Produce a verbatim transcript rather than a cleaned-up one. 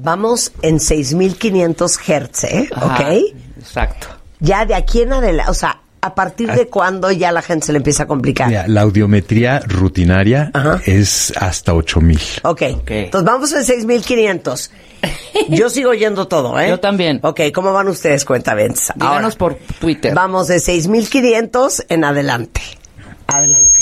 vamos en seis mil quinientos hertz, ¿eh? Ajá, ¿ok? Exacto. Ya de aquí en adelante, o sea, ¿a partir de cuándo ya la gente se le empieza a complicar? Mira, la audiometría rutinaria Ajá. es hasta ocho mil. Ok, Okay. entonces vamos en seis mil quinientos. Yo sigo oyendo todo, ¿eh? Yo también. Ok, ¿cómo van ustedes, cuentavientes? Díganos por Twitter. Vamos de seis mil quinientos en adelante. Adelante.